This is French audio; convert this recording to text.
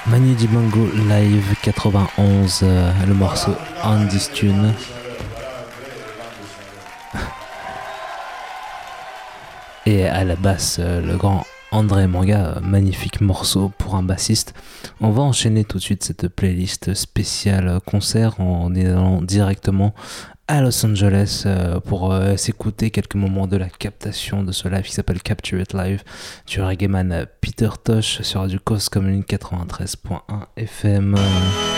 Manu Dibango live 91, le morceau On This Tune. Et à la basse, le grand André Manga, magnifique morceau pour un bassiste. On va enchaîner tout de suite cette playlist spéciale concert en allant directement à Los Angeles pour s'écouter quelques moments de la captation de ce live qui s'appelle Capture It Live du reggaeman Peter Tosh sur Radio Cause Commune 93.1 FM.